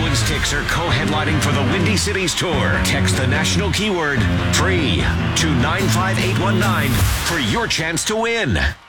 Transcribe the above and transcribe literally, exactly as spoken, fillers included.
and Styx are co-headlining for the Windy Cities Tour. Text the national keyword FREE to nine five eight one nine for your chance to win.